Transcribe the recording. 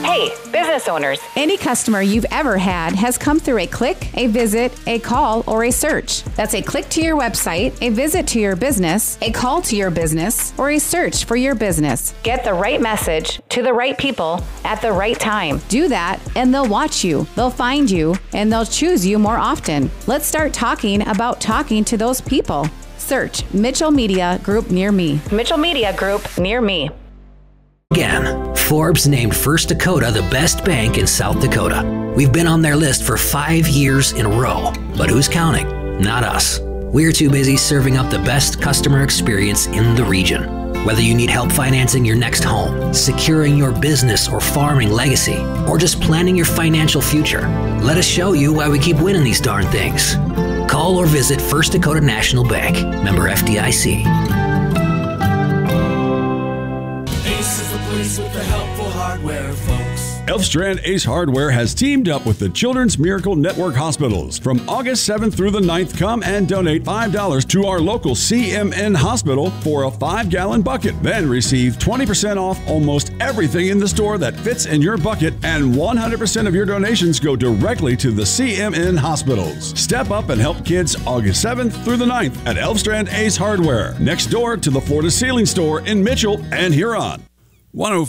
Hey, business owners. Any customer you've ever had has come through a click, a visit, a call, or a search. That's a click to your website, a visit to your business, a call to your business, or a search for your business. Get the right message to the right people at the right time. Do that, and they'll watch you, they'll find you, and they'll choose you more often. Let's start talking about talking to those people. Search Mitchell Media Group near me. Mitchell Media Group near me. Again, Forbes named First Dakota the best bank in South Dakota. We've been on their list for 5 years in a row. But who's counting? Not us. We're too busy serving up the best customer experience in the region. Whether you need help financing your next home, securing your business or farming legacy, or just planning your financial future, let us show you why we keep winning these darn things. Call or visit First Dakota National Bank, member FDIC. With the helpful hardware, folks. Elfstrand Ace Hardware has teamed up with the Children's Miracle Network Hospitals. From August 7th through the 9th, come and donate $5 to our local CMN hospital for a 5-gallon bucket. Then receive 20% off almost everything in the store that fits in your bucket, and 100% of your donations go directly to the CMN hospitals. Step up and help kids August 7th through the 9th at Elfstrand Ace Hardware, next door to the Florida Ceiling Store in Mitchell and Huron. 105